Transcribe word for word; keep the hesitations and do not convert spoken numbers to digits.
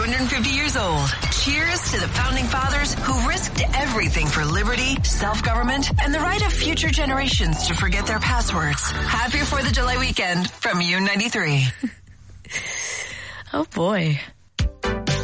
two hundred fifty years old. Cheers to the founding fathers who risked everything for liberty, self-government, and the right of future generations to forget their passwords. Happy fourth of July weekend from U ninety-three. Oh boy.